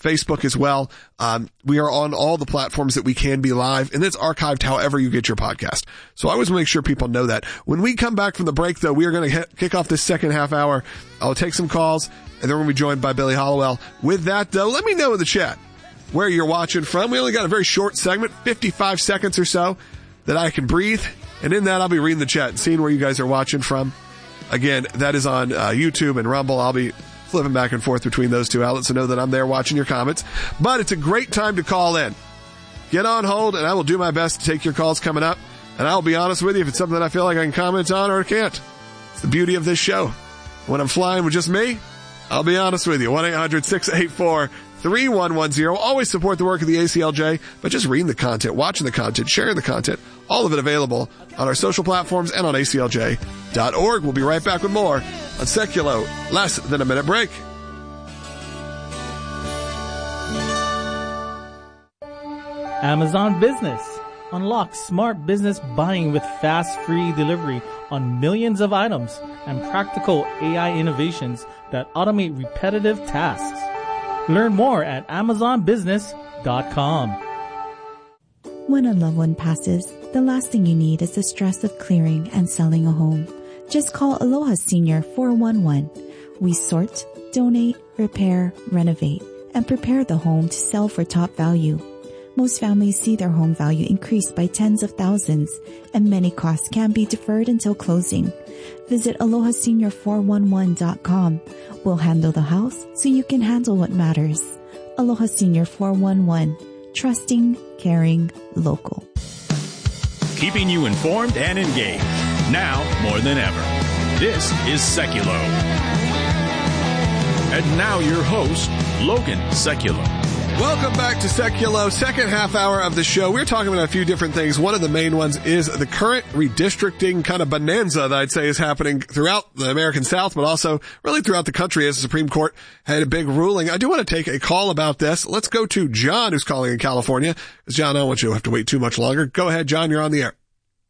Facebook as well. We are on all the platforms that we can be live, and it's archived however you get your podcast. So I always make sure people know that. When we come back from the break, though, we are going to kick off this second half hour. I'll take some calls, and then we'll be joined by Billy Hollowell. With that, though, let me know in the chat where you're watching from. We only got a very short segment, 55 seconds or so, that I can breathe. And in that, I'll be reading the chat and seeing where you guys are watching from. Again, that is on YouTube and Rumble. I'll be flipping back and forth between those two outlets, so know that I'm there watching your comments. But it's a great time to call in. Get on hold, and I will do my best to take your calls coming up. And I'll be honest with you if it's something that I feel like I can comment on or I can't. It's the beauty of this show. When I'm flying with just me, I'll be honest with you. 1-800-684-3110. Always support the work of the ACLJ, but just reading the content, watching the content, sharing the content, all of it available on our social platforms and on ACLJ.org. We'll be right back with more on Seculo. Less than a minute break. Amazon Business. Unlock smart business buying with fast, free delivery on millions of items and practical AI innovations that automate repetitive tasks. Learn more at AmazonBusiness.com. When a loved one passes, the last thing you need is the stress of clearing and selling a home. Just call Aloha Senior 411. We sort, donate, repair, renovate, and prepare the home to sell for top value. Most families see their home value increase by tens of thousands, and many costs can be deferred until closing. Visit AlohaSenior411.com. We'll handle the house so you can handle what matters. Aloha Senior 411. Trusting, caring, local. Keeping you informed and engaged. Now more than ever. This is Seculo. And now your host, Logan Seculo. Welcome back to Seculo, second half hour of the show. We're talking about a few different things. One of the main ones is the current redistricting kind of bonanza that I'd say is happening throughout the American South, but also really throughout the country as the Supreme Court had a big ruling. I do want to take a call about this. Let's go to John, who's calling in California. John, I don't want you to have to wait too much longer. Go ahead, John. You're on the air.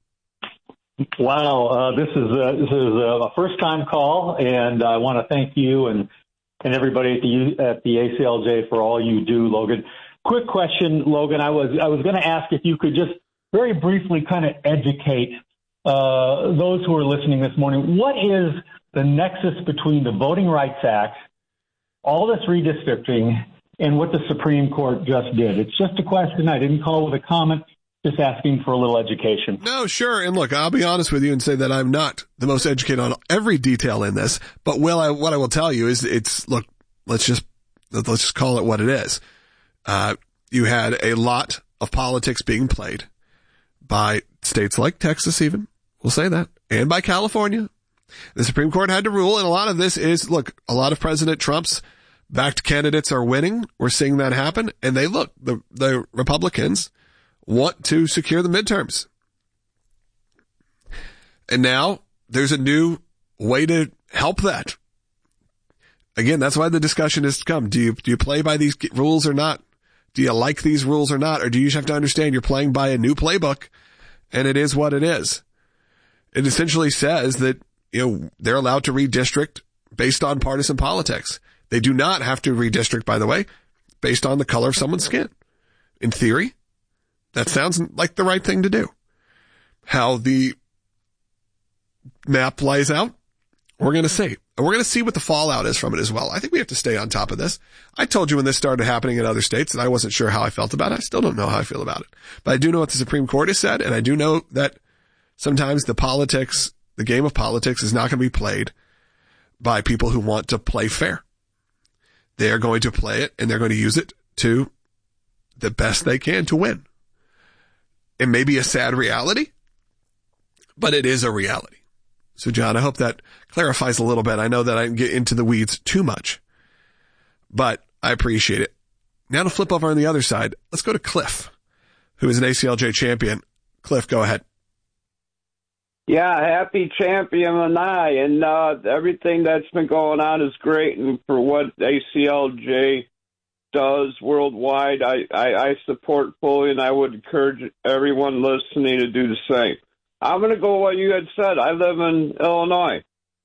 Wow, this is a first-time call, and I want to thank you and everybody at the ACLJ for all you do, Logan. Quick question, Logan. I was going to ask if you could just very briefly kind of educate those who are listening this morning. What is the nexus between the Voting Rights Act, all this redistricting, and what the Supreme Court just did? It's just a question. I didn't call with a comment. Just asking for a little education. No, sure. And look, I'll be honest with you and say that I'm not the most educated on every detail in this, but what I will tell you is look, let's just call it what it is. You had a lot of politics being played by states like Texas even, we'll say that, and by California. The Supreme Court had to rule, and a lot of this is, look, a lot of President Trump's backed candidates are winning. We're seeing that happen, and the Republicans want to secure the midterms. And now there's a new way to help that. Again, that's why the discussion has come. Do you play by these rules or not? Do you like these rules or not? Or do you just have to understand you're playing by a new playbook and it is what it is? It essentially says that, they're allowed to redistrict based on partisan politics. They do not have to redistrict, by the way, based on the color of someone's skin. In theory, that sounds like the right thing to do. How the map plays out, we're going to see. And we're going to see what the fallout is from it as well. I think we have to stay on top of this. I told you when this started happening in other states that I wasn't sure how I felt about it. I still don't know how I feel about it. But I do know what the Supreme Court has said, and I do know that sometimes the game of politics is not going to be played by people who want to play fair. They are going to play it, and they're going to use it to the best they can to win. It may be a sad reality, but it is a reality. So, John, I hope that clarifies a little bit. I know that I didn't get into the weeds too much, but I appreciate it. Now to flip over on the other side, let's go to Cliff, who is an ACLJ champion. Cliff, go ahead. Yeah, happy champion and everything that's been going on is great, and for what ACLJ does worldwide, I support fully, and I would encourage everyone listening to do the same. I'm going to go what you had said. I live in Illinois.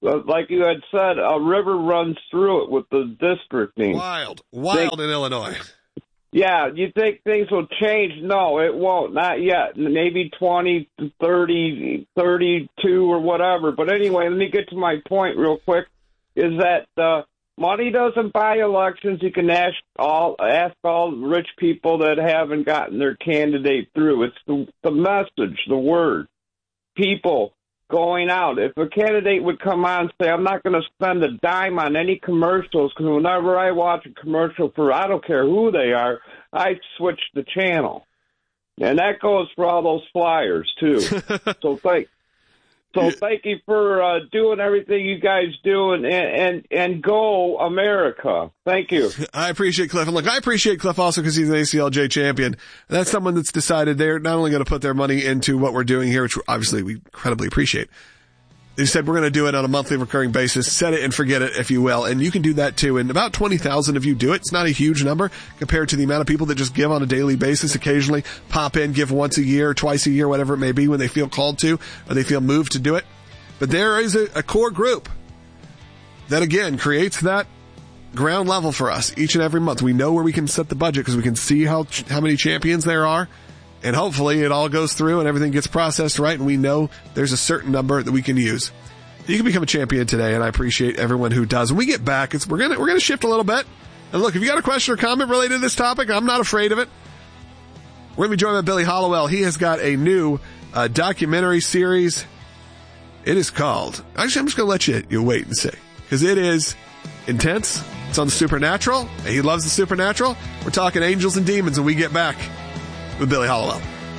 like you had said, a river runs through it with the districting. Wild in Illinois. Yeah, you think things will change? No, it won't. Not yet. Maybe 20, 30, 32 or whatever. But anyway, let me get to my point real quick, is that money doesn't buy elections. You can ask all rich people that haven't gotten their candidate through. It's the message, the word. People going out. If a candidate would come on and say, I'm not going to spend a dime on any commercials, because whenever I watch a commercial for, I don't care who they are, I switch the channel. And that goes for all those flyers, too. So thank you for doing everything you guys do, and go America. Thank you. I appreciate Cliff. And look, I appreciate Cliff also because he's an ACLJ champion. That's someone that's decided they're not only going to put their money into what we're doing here, which obviously we incredibly appreciate. They said we're going to do it on a monthly recurring basis. Set it and forget it, if you will. And you can do that too. And about 20,000 of you do it. It's not a huge number compared to the amount of people that just give on a daily basis, occasionally pop in, give once a year, twice a year, whatever it may be, when they feel called to or they feel moved to do it. But there is a core group that, again, creates that ground level for us each and every month. We know where we can set the budget because we can see how many champions there are. And hopefully it all goes through and everything gets processed right, and we know there's a certain number that we can use. You can become a champion today, and I appreciate everyone who does. When we get back, we're gonna shift a little bit. And look, if you got a question or comment related to this topic, I'm not afraid of it. We're gonna be joined by Billy Hallowell. He has got a new documentary series. It is called, actually, I'm just gonna let you wait and see, because it is intense. It's on the supernatural. He loves the supernatural. We're talking angels and demons when we get back with Billy Hallowell.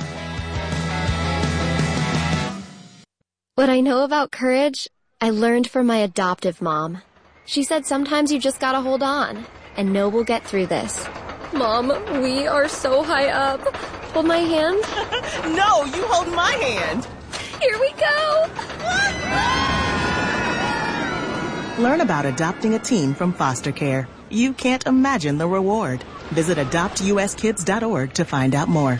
What I know about courage, I learned from my adoptive mom. She said sometimes you just gotta hold on and know we'll get through this. Mom, we are so high up. Hold my hand. No, you hold my hand. Here we go. Learn about adopting a teen from foster care. You can't imagine the reward. Visit adoptuskids.org to find out more.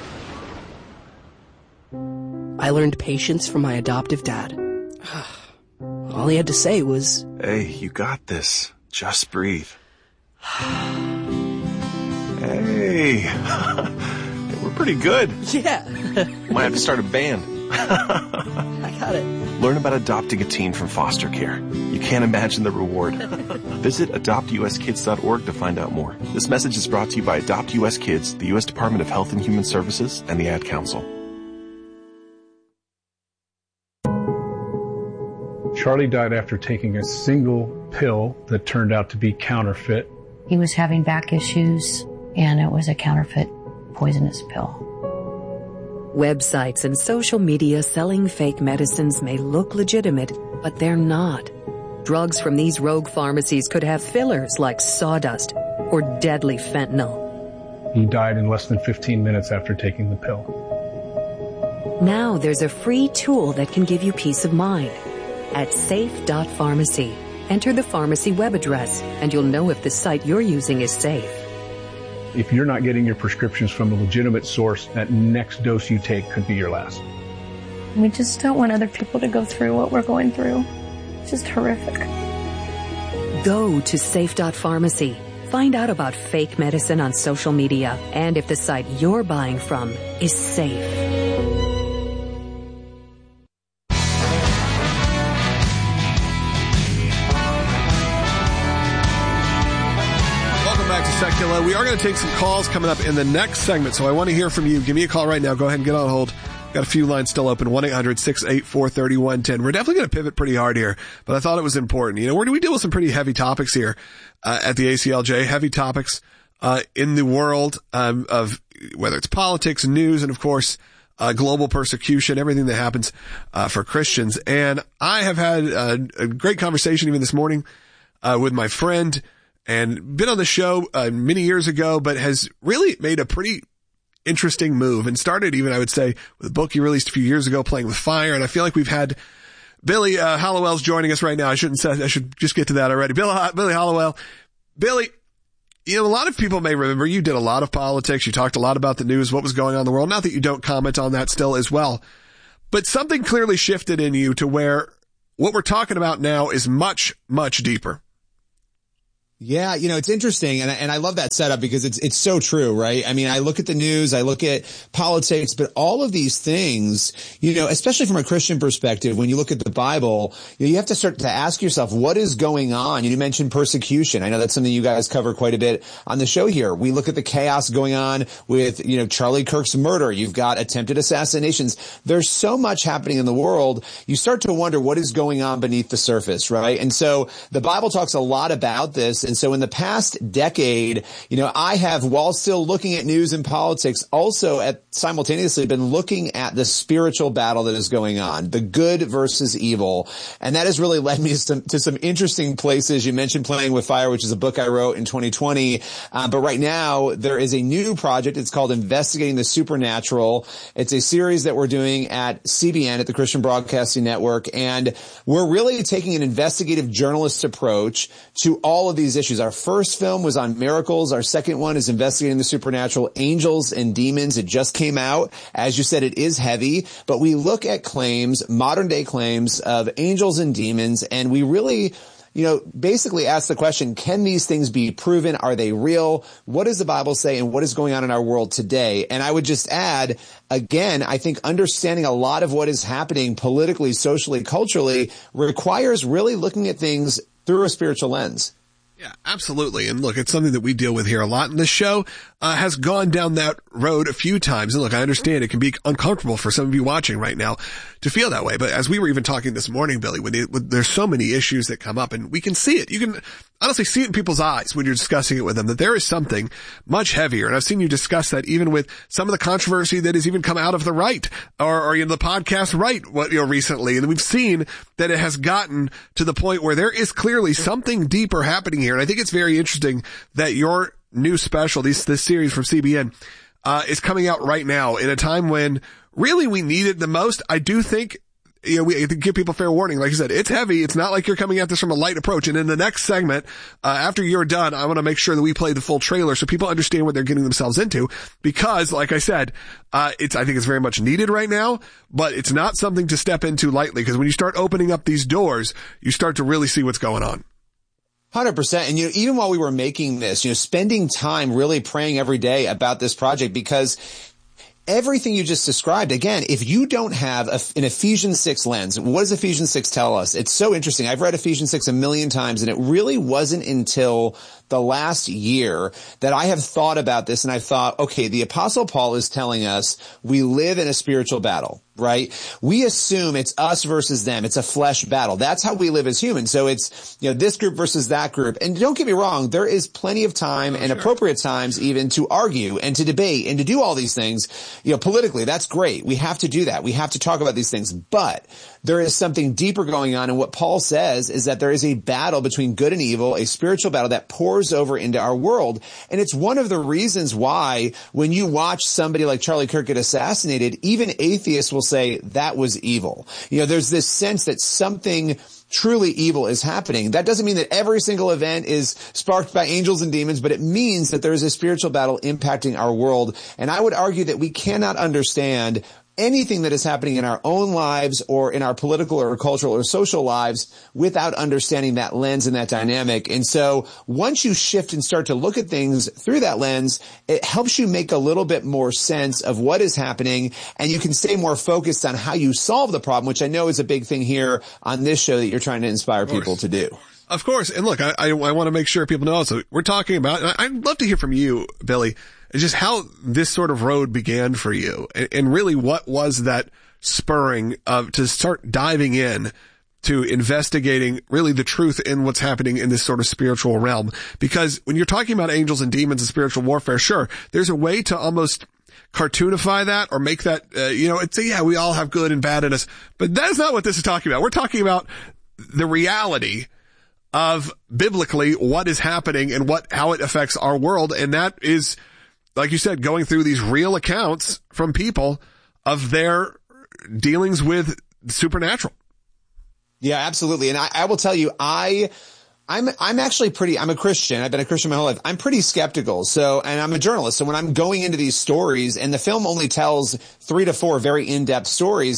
I learned patience from my adoptive dad. All he had to say was, "Hey, you got this. Just breathe." Hey, we're pretty good. Yeah. Might have to start a band. I got it. Learn about adopting a teen from foster care. You can't imagine the reward. Visit adoptuskids.org to find out more. This message is brought to you by Adopt US Kids, the U.S. Department of Health and Human Services, and the Ad Council. Charlie died after taking a single pill that turned out to be counterfeit. He was having back issues, and it was a counterfeit poisonous pill. Websites and social media selling fake medicines may look legitimate, but they're not. Drugs from these rogue pharmacies could have fillers like sawdust or deadly fentanyl. He died in less than 15 minutes after taking the pill. Now there's a free tool that can give you peace of mind. At safe.pharmacy, enter the pharmacy web address, and you'll know if the site you're using is safe. If you're not getting your prescriptions from a legitimate source, that next dose you take could be your last. We just don't want other people to go through what we're going through. It's just horrific. Go to safe.pharmacy. Find out about fake medicine on social media and if the site you're buying from is safe. Secular. We are going to take some calls coming up in the next segment, so I want to hear from you. Give me a call right now. Go ahead and get on hold. Got a few lines still open, 1-800-684-3110. We're definitely going to pivot pretty hard here, but I thought it was important. You know, we deal with some pretty heavy topics here at the ACLJ, heavy topics in the world of whether it's politics, news, and of course, global persecution, everything that happens for Christians. And I have had a great conversation even this morning with my friend, and been on the show many years ago, but has really made a pretty interesting move and started even, I would say, with a book he released a few years ago, Playing with Fire. And I feel like we've had Billy Hallowell's joining us right now. I should just get to that already. Billy Hallowell. Billy, you know, a lot of people may remember you did a lot of politics. You talked a lot about the news, what was going on in the world. Not that you don't comment on that still as well, but something clearly shifted in you to where what we're talking about now is much, much deeper. Yeah, it's interesting, and I love that setup because it's so true, right? I mean, I look at the news, I look at politics, but all of these things, especially from a Christian perspective, when you look at the Bible, you have to start to ask yourself, what is going on? You mentioned persecution. I know that's something you guys cover quite a bit on the show here. We look at the chaos going on with, Charlie Kirk's murder. You've got attempted assassinations. There's so much happening in the world. You start to wonder what is going on beneath the surface, right? And so the Bible talks a lot about this. And so in the past decade, I have, while still looking at news and politics, also simultaneously been looking at the spiritual battle that is going on, the good versus evil. And that has really led me to some interesting places. You mentioned Playing with Fire, which is a book I wrote in 2020. But right now there is a new project. It's called Investigating the Supernatural. It's a series that we're doing at CBN, at the Christian Broadcasting Network. And we're really taking an investigative journalist approach to all of these issues. Our first film was on miracles. Our second one is Investigating the Supernatural, Angels and Demons. It just came out. As you said, it is heavy, but we look at claims, modern day claims of angels and demons, and we really basically ask the question, can these things be proven? Are they real? What does the Bible say, and what is going on in our world today? And I would just add, again, I think understanding a lot of what is happening politically, socially, culturally requires really looking at things through a spiritual lens. Yeah, absolutely. And look, it's something that we deal with here a lot. And this show has gone down that road a few times. And look, I understand it can be uncomfortable for some of you watching right now to feel that way. But as we were even talking this morning, Billy, when there's so many issues that come up, and we can see it. You can honestly see it in people's eyes when you're discussing it with them, that there is something much heavier. And I've seen you discuss that even with some of the controversy that has even come out of the right or the podcast right, recently. And we've seen that it has gotten to the point where there is clearly something deeper happening here. And I think it's very interesting that your new special, this series from CBN, is coming out right now in a time when really we need it the most. I do think, we give people fair warning. Like you said, it's heavy. It's not like you're coming at this from a light approach. And in the next segment, after you're done, I want to make sure that we play the full trailer so people understand what they're getting themselves into. Because, like I said, I think it's very much needed right now, but it's not something to step into lightly. Because when you start opening up these doors, you start to really see what's going on. 100%. And even while we were making this, spending time really praying every day about this project, because everything you just described, again, if you don't have an Ephesians 6 lens, what does Ephesians 6 tell us? It's so interesting. I've read Ephesians 6 a million times, and it really wasn't until the last year that I have thought about this, and I thought, okay, the Apostle Paul is telling us we live in a spiritual battle, right? We assume it's us versus them. It's a flesh battle. That's how we live as humans. So it's, this group versus that group. And don't get me wrong, there is plenty of time and appropriate times even to argue and to debate and to do all these things, politically. That's great. We have to do that. We have to talk about these things. But there is something deeper going on. And what Paul says is that there is a battle between good and evil, a spiritual battle that pours over into our world. And it's one of the reasons why when you watch somebody like Charlie Kirk get assassinated, even atheists will say that was evil. There's this sense that something truly evil is happening. That doesn't mean that every single event is sparked by angels and demons, but it means that there is a spiritual battle impacting our world. And I would argue that we cannot understand anything that is happening in our own lives or in our political or cultural or social lives without understanding that lens and that dynamic. And so once you shift and start to look at things through that lens, it helps you make a little bit more sense of what is happening, and you can stay more focused on how you solve the problem, which I know is a big thing here on this show that you're trying to inspire people to do. Of course. And look, I want to make sure people know also we're talking about, and I'd love to hear from you, Billy, just how this sort of road began for you, and really what was that spurring to start diving in to investigating really the truth in what's happening in this sort of spiritual realm. Because when you're talking about angels and demons and spiritual warfare, sure, there's a way to almost cartoonify that or make that, we all have good and bad in us, but that's not what this is talking about. We're talking about the reality of biblically what is happening and how it affects our world. And that is, like you said, going through these real accounts from people of their dealings with supernatural. Yeah, absolutely. And I will tell you, I'm a Christian. I've been a Christian my whole life. I'm pretty skeptical. And I'm a journalist. So when I'm going into these stories, and the film only tells 3 to 4 very in-depth stories,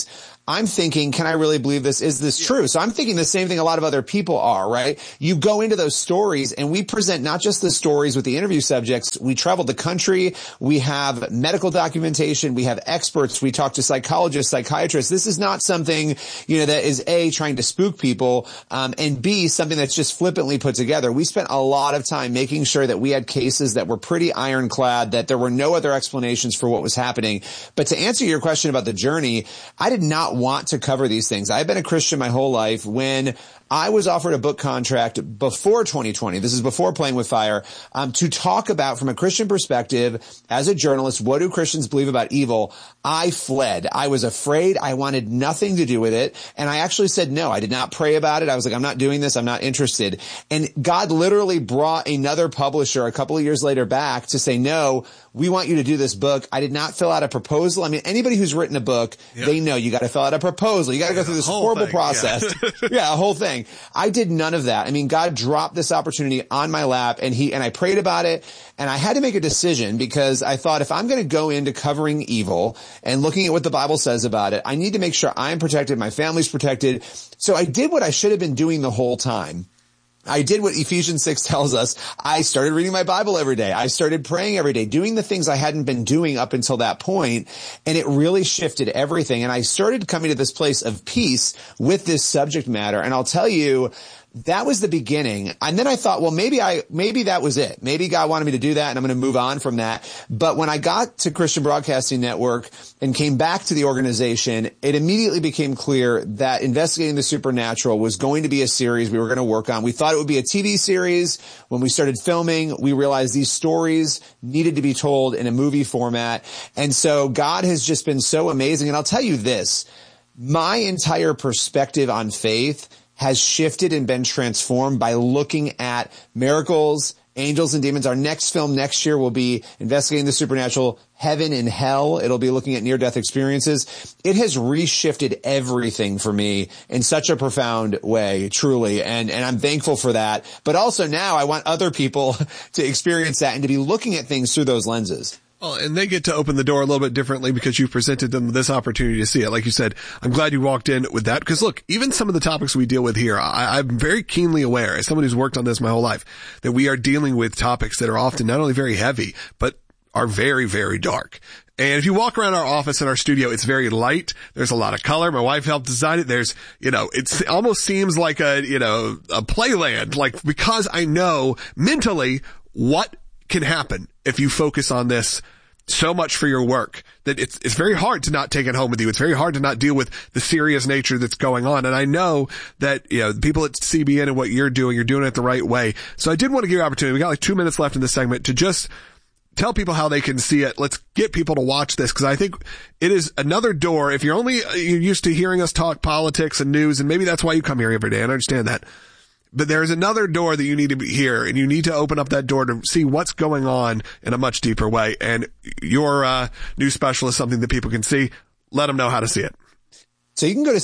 I'm thinking, can I really believe this? Is this true? So I'm thinking the same thing a lot of other people are, right? You go into those stories and we present not just the stories with the interview subjects. We travel the country. We have medical documentation. We have experts. We talk to psychologists, psychiatrists. This is not something, that is A, trying to spook people, and B, something that's just flippantly put together. We spent a lot of time making sure that we had cases that were pretty ironclad, that there were no other explanations for what was happening. But to answer your question about the journey, I did not want to cover these things. I've been a Christian my whole life. When I was offered a book contract before 2020, this is before Playing with Fire, to talk about, from a Christian perspective, as a journalist, what do Christians believe about evil? I fled. I was afraid. I wanted nothing to do with it. And I actually said no. I did not pray about it. I was like, I'm not doing this. I'm not interested. And God literally brought another publisher a couple of years later back to say, no, we want you to do this book. I did not fill out a proposal. I mean, anybody who's written a book, they know you got to fill out a proposal. You got to go through this horrible process. Yeah, a whole thing. I did none of that. I mean, God dropped this opportunity on my lap and I prayed about it, and I had to make a decision because I thought, if I'm going to go into covering evil and looking at what the Bible says about it, I need to make sure I'm protected, my family's protected. So I did what I should have been doing the whole time. I did what Ephesians 6 tells us. I started reading my Bible every day. I started praying every day, doing the things I hadn't been doing up until that point. And it really shifted everything. And I started coming to this place of peace with this subject matter. And I'll tell you, that was the beginning. And then I thought, well, maybe that was it. Maybe God wanted me to do that and I'm going to move on from that. But when I got to Christian Broadcasting Network and came back to the organization, it immediately became clear that Investigating the Supernatural was going to be a series we were going to work on. We thought it would be a TV series. When we started filming, we realized these stories needed to be told in a movie format. And so God has just been so amazing. And I'll tell you this, my entire perspective on faith has shifted and been transformed by looking at miracles, angels and demons. Our next film next year will be Investigating the Supernatural, Heaven and Hell. It'll be looking at near-death experiences. It has reshifted everything for me in such a profound way, truly. And I'm thankful for that. But also now I want other people to experience that and to be looking at things through those lenses. Well, and they get to open the door a little bit differently because you presented them this opportunity to see it. Like you said, I'm glad you walked in with that because look, even some of the topics we deal with here, I'm very keenly aware, as someone who's worked on this my whole life, that we are dealing with topics that are often not only very heavy, but are very, very dark. And if you walk around our office and our studio, it's very light. There's a lot of color. My wife helped design it. There's, it almost seems like a playland, like, because I know mentally what can happen if you focus on this so much for your work that it's very hard to not take it home with you. It's very hard to not deal with the serious nature that's going on. And I know that, the people at CBN and what you're doing it the right way. So I did want to give you an opportunity. We got like 2 minutes left in this segment to just tell people how they can see it. Let's get people to watch this because I think it is another door. If you're used to hearing us talk politics and news, and maybe that's why you come here every day. And I understand that. But there's another door that you need to be here, and you need to open up that door to see what's going on in a much deeper way. And your new special is something that people can see. Let them know how to see it. So you can go to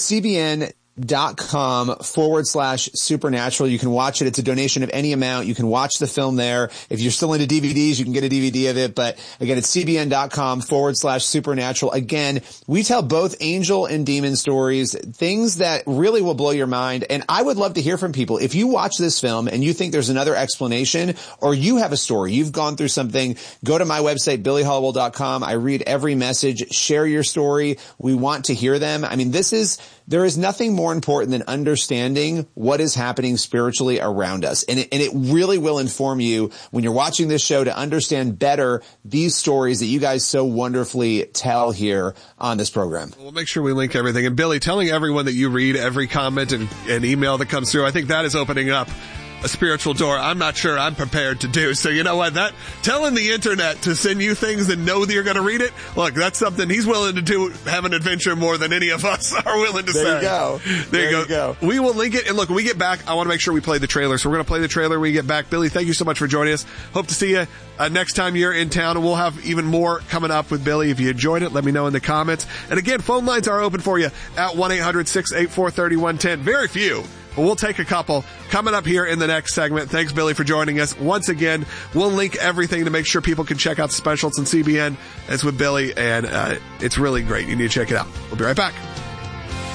cbn.com/supernatural. You can watch it. It's a donation of any amount. You can watch the film there. If you're still into DVDs, you can get a DVD of it. But again, it's cbn.com/supernatural. Again, we tell both angel and demon stories, things that really will blow your mind. And I would love to hear from people. If you watch this film and you think there's another explanation, or you have a story, you've gone through something, go to my website, billyhallowell.com. I read every message. Share your story. We want to hear them. I mean, there is nothing more important than understanding what is happening spiritually around us. And it really will inform you when you're watching this show to understand better these stories that you guys so wonderfully tell here on this program. We'll make sure we link everything. And Billy, telling everyone that you read every comment and email that comes through, I think that is opening up a spiritual door I'm not sure I'm prepared to do. So you know what? That telling the internet to send you things and know that you're going to read it, look, that's something he's willing to do, have an adventure more than any of us are willing to say. There you go. There you go. We will link it. And look, when we get back, I want to make sure we play the trailer. So we're going to play the trailer when we get back. Billy, thank you so much for joining us. Hope to see you next time you're in town. And we'll have even more coming up with Billy. If you enjoyed it, let me know in the comments. And again, phone lines are open for you at 1-800-684-3110. Very few. But we'll take a couple coming up here in the next segment. Thanks, Billy, for joining us. Once again, we'll link everything to make sure people can check out the specials on CBN. It's with Billy, and it's really great. You need to check it out. We'll be right back.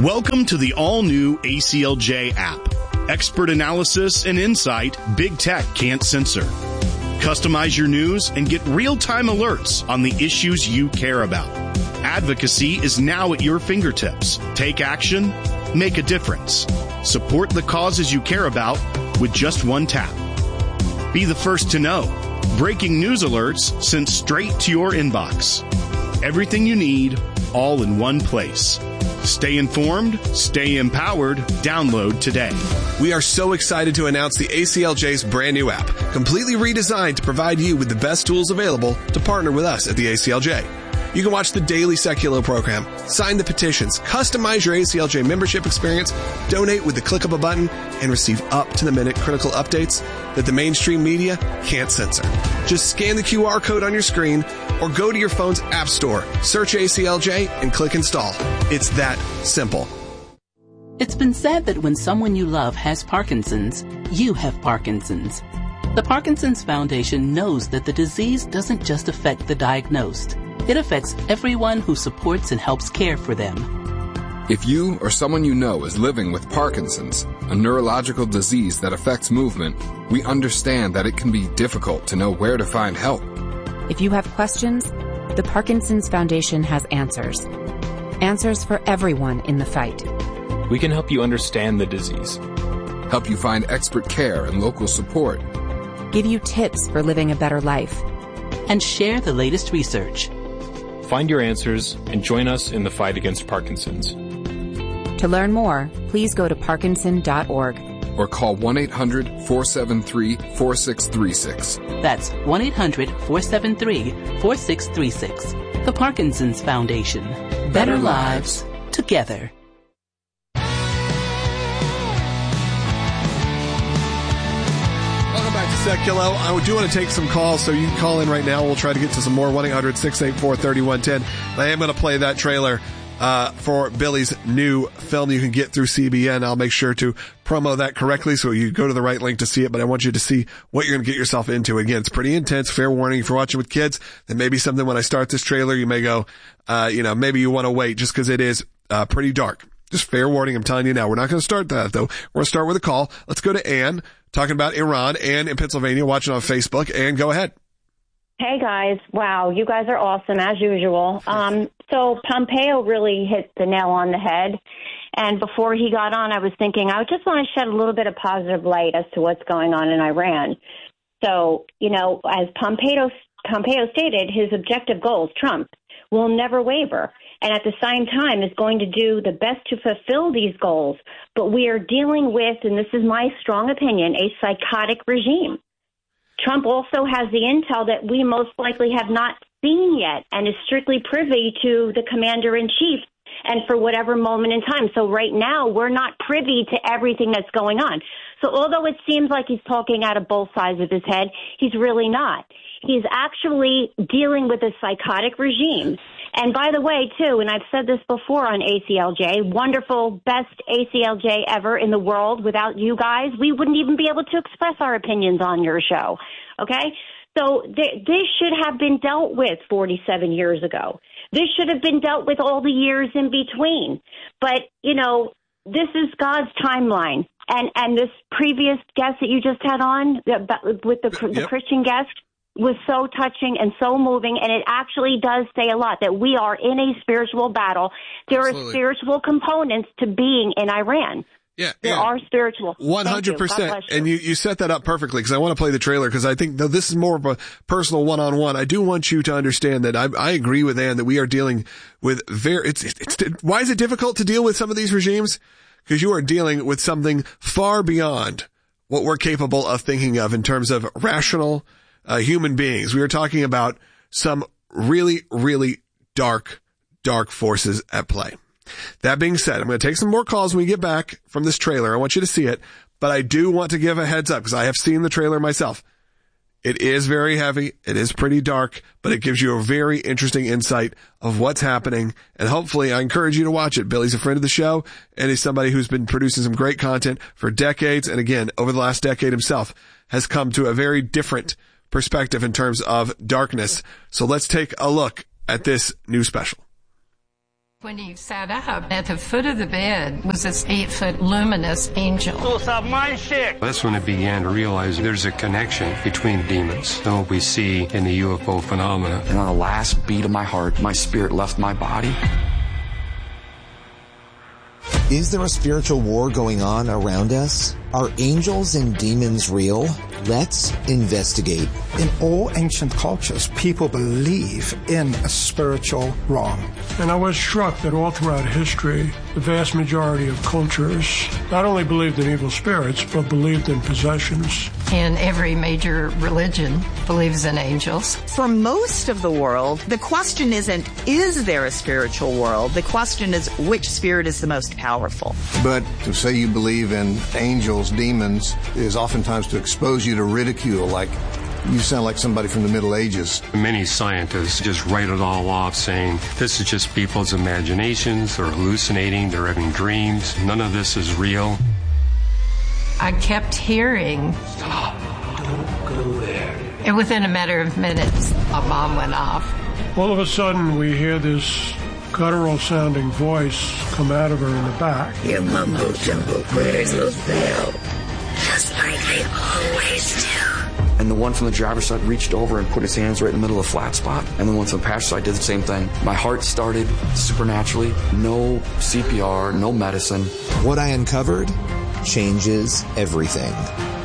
Welcome to the all-new ACLJ app. Expert analysis and insight big tech can't censor. Customize your news and get real-time alerts on the issues you care about. Advocacy is now at your fingertips. Take action, make a difference. Support the causes you care about with just one tap. Be the first to know. Breaking news alerts sent straight to your inbox. Everything you need, all in one place. Stay informed, stay empowered, download today. We are so excited to announce the ACLJ's brand new app, completely redesigned to provide you with the best tools available to partner with us at the ACLJ. You can watch the daily Seculo program, sign the petitions, customize your ACLJ membership experience, donate with the click of a button, and receive up-to-the-minute critical updates that the mainstream media can't censor. Just scan the QR code on your screen or go to your phone's app store, search ACLJ, and click install. It's that simple. It's been said that when someone you love has Parkinson's, you have Parkinson's. The Parkinson's Foundation knows that the disease doesn't just affect the diagnosed. It affects everyone who supports and helps care for them. If you or someone you know is living with Parkinson's, a neurological disease that affects movement, we understand that it can be difficult to know where to find help. If you have questions, the Parkinson's Foundation has answers. Answers for everyone in the fight. We can help you understand the disease, help you find expert care and local support, give you tips for living a better life, and share the latest research. Find your answers and join us in the fight against Parkinson's. To learn more, please go to parkinson.org. Or call 1-800-473-4636. That's 1-800-473-4636. The Parkinson's Foundation. Better lives together. Seculo. I do want to take some calls, so you can call in right now. We'll try to get to some more. 1-800-684-3110. I am going to play that trailer for Billy's new film you can get through CBN. I'll make sure to promo that correctly so you go to the right link to see it, but I want you to see what you're going to get yourself into. Again, it's pretty intense. Fair warning, if you're watching with kids, then maybe something when I start this trailer, you may go, maybe you want to wait just because it is pretty dark. Just fair warning, I'm telling you now. We're not going to start that, though. We're going to start with a call. Let's go to Ann. Talking about Iran, Ann in Pennsylvania, watching on Facebook. Ann, go ahead. Hey, guys. Wow, you guys are awesome, as usual. So Pompeo really hit the nail on the head. And before he got on, I was thinking, I just want to shed a little bit of positive light as to what's going on in Iran. So, as Pompeo stated, his objective goals, Trump, will never waver. And at the same time is going to do the best to fulfill these goals. But we are dealing with, and this is my strong opinion, a psychotic regime. Trump also has the intel that we most likely have not seen yet and is strictly privy to the commander-in-chief and for whatever moment in time. So right now, we're not privy to everything that's going on. So although it seems like he's talking out of both sides of his head, he's really not. He's actually dealing with a psychotic regime. And by the way, too, and I've said this before on ACLJ, wonderful, best ACLJ ever in the world. Without you guys, we wouldn't even be able to express our opinions on your show. Okay? So this should have been dealt with 47 years ago. This should have been dealt with all the years in between. But, this is God's timeline. And this previous guest that you just had on with the Christian guest was so touching and so moving, and it actually does say a lot that we are in a spiritual battle. There Absolutely. Are spiritual components to being in Iran. Yeah, there are spiritual. 100%. And you set that up perfectly because I want to play the trailer because I think this is more of a personal one-on-one. I do want you to understand that I agree with Ann that we are dealing with why is it difficult to deal with some of these regimes? Because you are dealing with something far beyond what we're capable of thinking of in terms of rational human beings. We are talking about some really, really dark forces at play. That being said, I'm going to take some more calls when we get back from this trailer. I want you to see it, but I do want to give a heads up because I have seen the trailer myself. It is very heavy. It is pretty dark, but it gives you a very interesting insight of what's happening. And hopefully I encourage you to watch it. Billy's a friend of the show and he's somebody who's been producing some great content for decades. And again, over the last decade himself has come to a very different perspective in terms of darkness. So let's take a look at this new special. When he sat up, at the foot of the bed was this 8-foot luminous angel. That's when I began to realize there's a connection between demons and what we see in the UFO phenomena. And on the last beat of my heart, my spirit left my body. Is there a spiritual war going on around us? Are angels and demons real? Let's investigate. In all ancient cultures, people believe in a spiritual realm. And I was struck that all throughout history, the vast majority of cultures not only believed in evil spirits, but believed in possessions. And every major religion believes in angels. For most of the world, the question isn't, is there a spiritual world? The question is, which spirit is the most powerful? But to say you believe in angels, demons, is oftentimes to expose you to ridicule, like you sound like somebody from the Middle Ages. Many scientists just write it all off, saying this is just people's imaginations, they're hallucinating, they're having dreams, none of this is real. I kept hearing, "Stop, don't go there." And within a matter of minutes, a bomb went off. All of a sudden, we hear this guttural-sounding voice come out of her in the back. Your mumbo-jumbo prayers will fail, just like they always do. And the one from the driver's side reached over and put his hands right in the middle of the flat spot. And the one from the passenger side did the same thing. My heart started supernaturally. No CPR, no medicine. What I uncovered changes everything.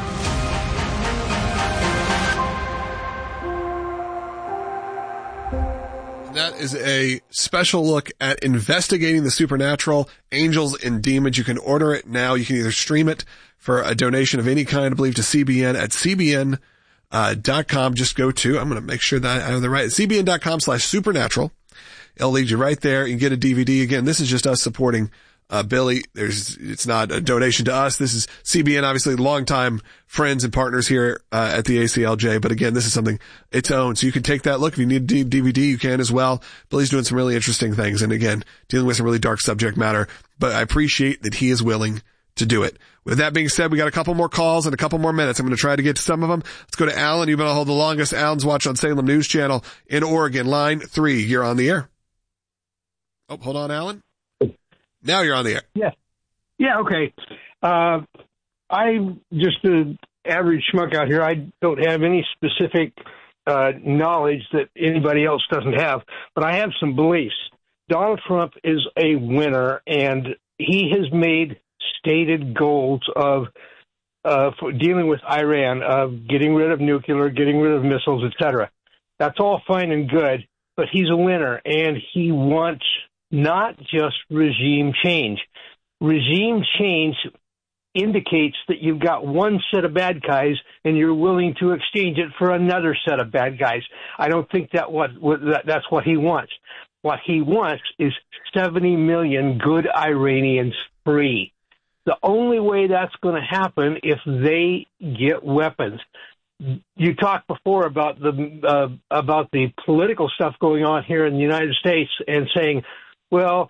That is a special look at investigating the supernatural, angels and demons. You can order it now. You can either stream it for a donation of any kind, I believe, to CBN at CBN.com. Just go to, I'm going to make sure that I have the right, CBN.com/supernatural. It'll lead you right there. You can get a DVD. Again, this is just us supporting Billy. It's not a donation to us. This is CBN, obviously longtime friends and partners here at the ACLJ. But again, this is something its own. So you can take that look. If you need a DVD, you can as well. Billy's doing some really interesting things. And again, dealing with some really dark subject matter. But I appreciate that he is willing to do it. With that being said, we got a couple more calls and a couple more minutes. I'm going to try to get to some of them. Let's go to Alan. You've been on hold the longest. Alan's watching on Salem News Channel in Oregon. Line 3. You're on the air. Oh, hold on, Alan. Now you're on the air. Yeah. Yeah, okay. I'm just an average schmuck out here. I don't have any specific knowledge that anybody else doesn't have, but I have some beliefs. Donald Trump is a winner, and he has made stated goals of for dealing with Iran, of getting rid of nuclear, getting rid of missiles, etc. That's all fine and good, but he's a winner, and he wants not just regime change. Regime change indicates that you've got one set of bad guys and you're willing to exchange it for another set of bad guys. I don't think that's what he wants. What he wants is 70 million good Iranians free. The only way that's going to happen if they get weapons. You talked before about the political stuff going on here in the United States and saying, well,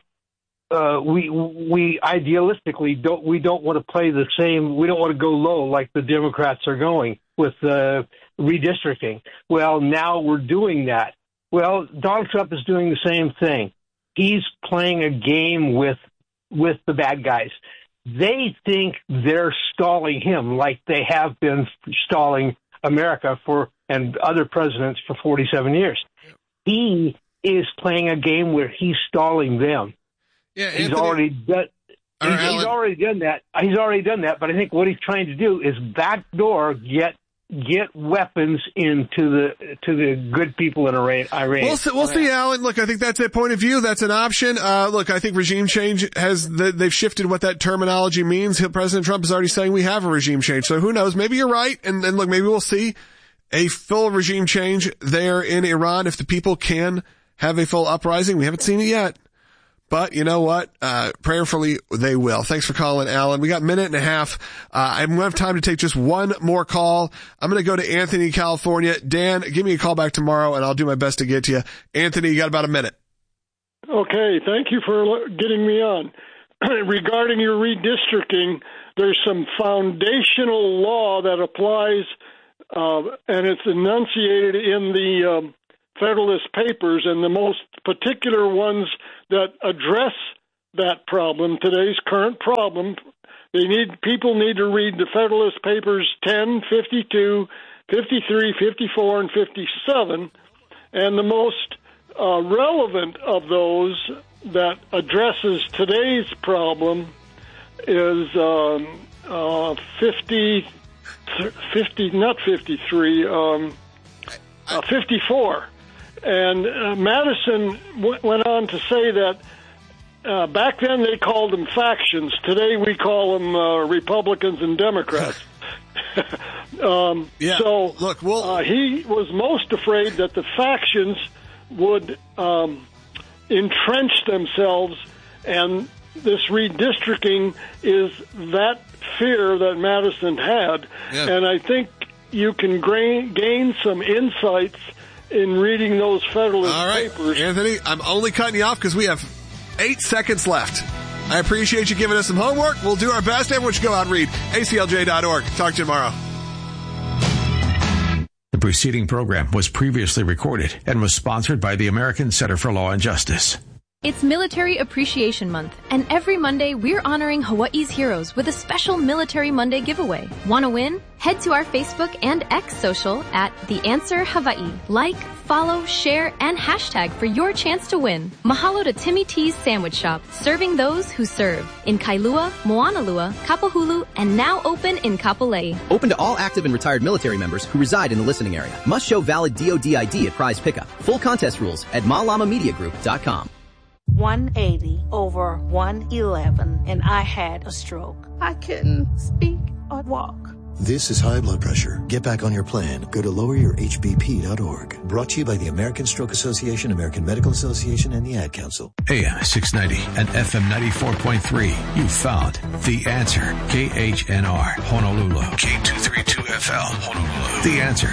we idealistically don't want to play the same. We don't want to go low like the Democrats are going with redistricting. Well, now we're doing that. Well, Donald Trump is doing the same thing. He's playing a game with the bad guys. They think they're stalling him like they have been stalling America and other presidents for 47 years. He is playing a game where he's stalling them. Yeah, he's already done that. He's already done that. But I think what he's trying to do is backdoor get weapons into the good people in Iran. We'll see, Alan. Look, I think that's a point of view. That's an option. Look, I think regime change they've shifted what that terminology means. President Trump is already saying we have a regime change. So who knows? Maybe you're right. And look, maybe we'll see a full regime change there in Iran if the people can have a full uprising. We haven't seen it yet. But you know what? Prayerfully, they will. Thanks for calling, Alan. We got a minute and a half. I'm going to have time to take just one more call. I'm going to go to Anthony in California. Dan, give me a call back tomorrow, and I'll do my best to get to you. Anthony, you got about a minute. Okay. Thank you for getting me on. Regarding your redistricting, there's some foundational law that applies, and it's enunciated in the Federalist Papers, and the most particular ones that address that problem, today's current problem. People need to read the Federalist Papers 10, 52, 53, 54, and 57, and the most relevant of those that addresses today's problem is 54. And Madison went on to say that back then they called them factions. Today we call them Republicans and Democrats. So look, he was most afraid that the factions would entrench themselves, and this redistricting is that fear that Madison had. Yeah. And I think you can gain some insights in reading those Federalist Papers. Anthony, I'm only cutting you off because we have 8 seconds left. I appreciate you giving us some homework. We'll do our best. Everyone should go out and read aclj.org. Talk to you tomorrow. The preceding program was previously recorded and was sponsored by the American Center for Law and Justice. It's Military Appreciation Month, and every Monday we're honoring Hawaii's heroes with a special Military Monday giveaway. Want to win? Head to our Facebook and X social at The Answer Hawaii. Like, follow, share, and hashtag for your chance to win. Mahalo to Timmy T's Sandwich Shop, serving those who serve. In Kailua, Moanalua, Kapahulu, and now open in Kapolei. Open to all active and retired military members who reside in the listening area. Must show valid DOD ID at prize pickup. Full contest rules at malamamediagroup.com. 180 over 111, and I had a stroke. I couldn't speak or walk. This is high blood pressure. Get back on your plan. Go to loweryourhbp.org. Brought to you by the American Stroke Association, American Medical Association, and the Ad Council. AM 690 and FM 94.3. You found The Answer. KHNR, Honolulu. K232FL, Honolulu. The Answer.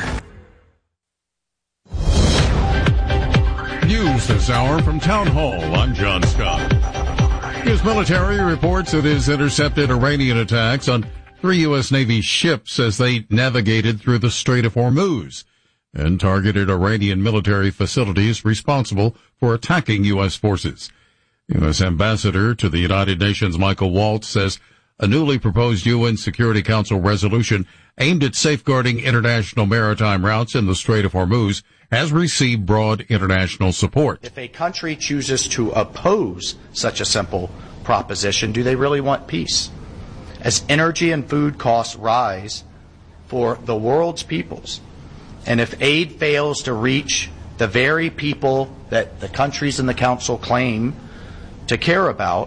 News this hour from Town Hall. I'm John Scott. U.S. military reports it has intercepted Iranian attacks on 3 U.S. Navy ships as they navigated through the Strait of Hormuz and targeted Iranian military facilities responsible for attacking U.S. forces. U.S. Ambassador to the United Nations Michael Waltz says a newly proposed UN Security Council resolution aimed at safeguarding international maritime routes in the Strait of Hormuz has received broad international support. If a country chooses to oppose such a simple proposition, do they really want peace? As energy and food costs rise for the world's peoples, and if aid fails to reach the very people that the countries in the Council claim to care about,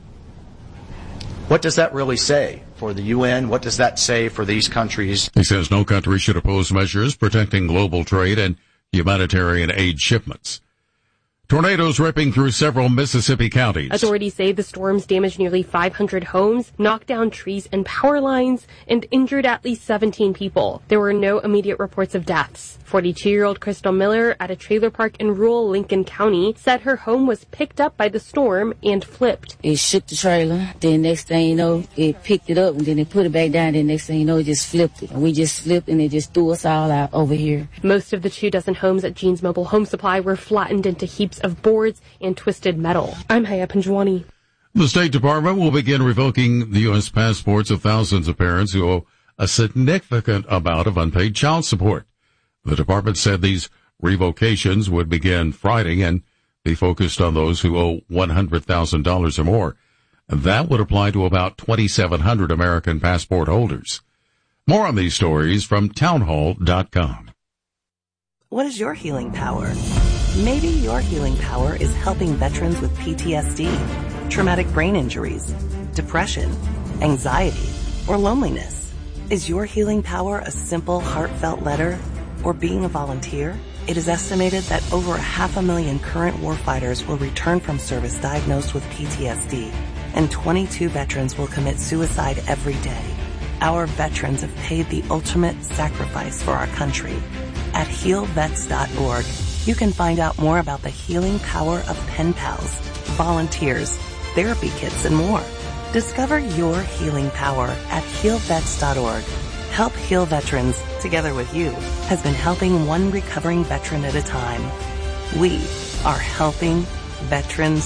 what does that really say for the UN? What does that say for these countries? He says no country should oppose measures protecting global trade and humanitarian aid shipments. Tornadoes ripping through several Mississippi counties. Authorities say the storms damaged nearly 500 homes, knocked down trees and power lines, and injured at least 17 people. There were no immediate reports of deaths. 42-year-old Crystal Miller at a trailer park in rural Lincoln County said her home was picked up by the storm and flipped. It shook the trailer. Then next thing you know, it picked it up and then it put it back down. Then next thing you know, it just flipped it. And we just flipped and it just threw us all out over here. Most of the 24 homes at Jean's Mobile Home Supply were flattened into heaps of boards and twisted metal. I'm Haya Panjwani. The State Department will begin revoking the U.S. passports of thousands of parents who owe a significant amount of unpaid child support. The department said these revocations would begin Friday and be focused on those who owe $100,000 or more. That would apply to about 2,700 American passport holders. More on these stories from townhall.com. What is your healing power? Maybe your healing power is helping veterans with PTSD, traumatic brain injuries, depression, anxiety, or loneliness. Is your healing power a simple, heartfelt letter or being a volunteer? It is estimated that over 500,000 current warfighters will return from service diagnosed with PTSD, and 22 veterans will commit suicide every day. Our veterans have paid the ultimate sacrifice for our country. At healvets.org, you can find out more about the healing power of pen pals, volunteers, therapy kits, and more. Discover your healing power at healvets.org. Help Heal Veterans, together with you, has been helping one recovering veteran at a time. We are helping veterans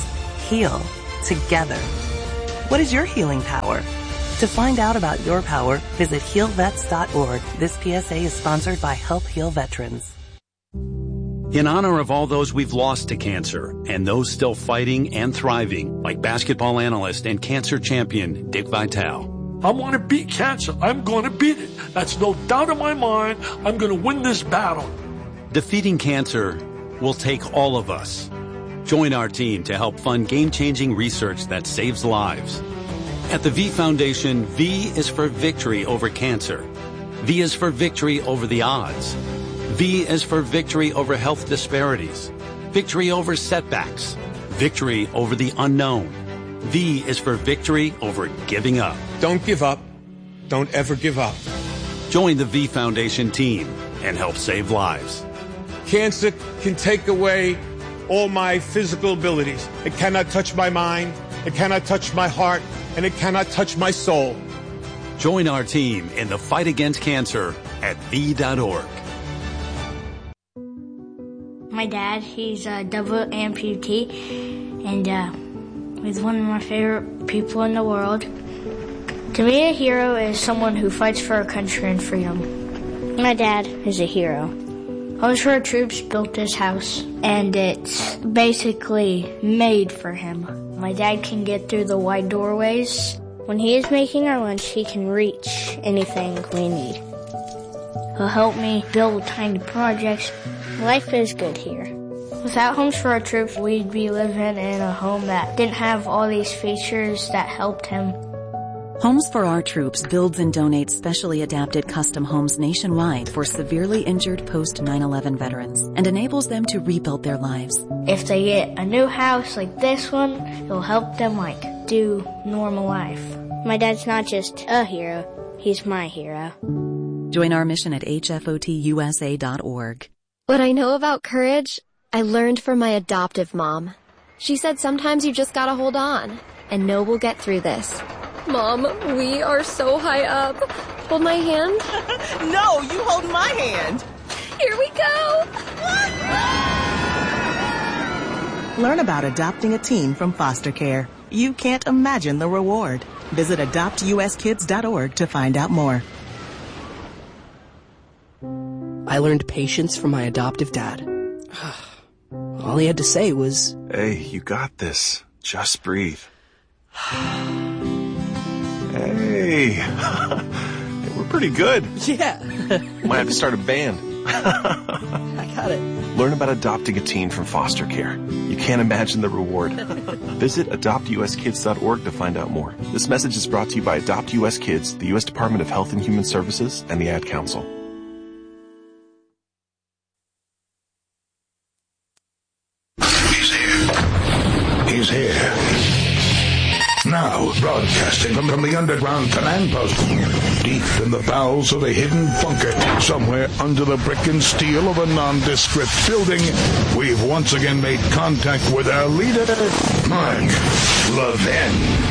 heal together. What is your healing power? To find out about your power, visit healvets.org. This PSA is sponsored by Help Heal Veterans. In honor of all those we've lost to cancer and those still fighting and thriving, like basketball analyst and cancer champion Dick Vitale. I want to beat cancer. I'm going to beat it. That's no doubt in my mind. I'm going to win this battle. Defeating cancer will take all of us. Join our team to help fund game-changing research that saves lives. At the V Foundation, V is for victory over cancer. V is for victory over the odds. V is for victory over health disparities, victory over setbacks, victory over the unknown. V is for victory over giving up. Don't give up. Don't ever give up. Join the V Foundation team and help save lives. Cancer can take away all my physical abilities. It cannot touch my mind, it cannot touch my heart, and it cannot touch my soul. Join our team in the fight against cancer at V.org. My dad, he's a double amputee, and he's one of my favorite people in the world. To me, a hero is someone who fights for our country and freedom. My dad is a hero. Homes for Our Troops built this house, and it's basically made for him. My dad can get through the wide doorways. When he is making our lunch, he can reach anything we need. He'll help me build tiny projects. Life is good here. Without Homes for Our Troops, we'd be living in a home that didn't have all these features that helped him. Homes for Our Troops builds and donates specially adapted custom homes nationwide for severely injured post-9/11 veterans and enables them to rebuild their lives. If they get a new house like this one, it'll help them do normal life. My dad's not just a hero, he's my hero. Join our mission at hfotusa.org. What I know about courage, I learned from my adoptive mom. She said sometimes you just gotta hold on and know we'll get through this. Mom, we are so high up. Hold my hand. No, you hold my hand. Here we go. Learn about adopting a teen from foster care. You can't imagine the reward. Visit adoptuskids.org to find out more. I learned patience from my adoptive dad. All he had to say was, "Hey, you got this. Just breathe." Hey, we're pretty good. Yeah. Might have to start a band. I got it. Learn about adopting a teen from foster care. You can't imagine the reward. Visit adoptuskids.org to find out more. This message is brought to you by Adopt US Kids, the U.S. Department of Health and Human Services, and the Ad Council. He's here. Now, broadcasting from the underground command post, deep in the bowels of a hidden bunker, somewhere under the brick and steel of a nondescript building, we've once again made contact with our leader, Mark Levin.